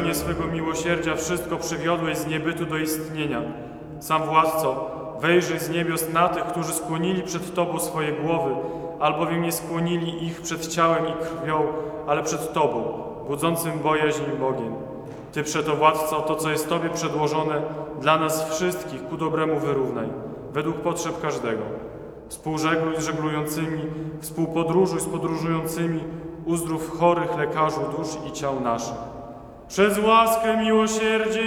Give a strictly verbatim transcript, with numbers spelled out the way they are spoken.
pełnię swego miłosierdzia wszystko przywiodłeś z niebytu do istnienia. Sam Władco, wejrzyj z niebios na tych, którzy skłonili przed Tobą swoje głowy, albowiem nie skłonili ich przed ciałem i krwią, ale przed Tobą, budzącym bojaźń Bogiem. Ty przeto, Władco, to, co jest Tobie przedłożone, dla nas wszystkich ku dobremu wyrównaj, według potrzeb każdego. Współżegluj z żeglującymi, współpodróżuj z podróżującymi, uzdrów chorych lekarzu dusz i ciał naszych. Przez łaskę, miłosierdzie